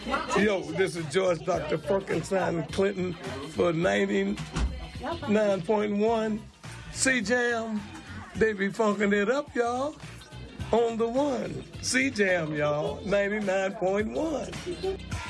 Yo, this is George Dr. Frankenstein Clinton for 99.1 C-Jam. They be funking it up, y'all. On the one. C-Jam, y'all. 99.1.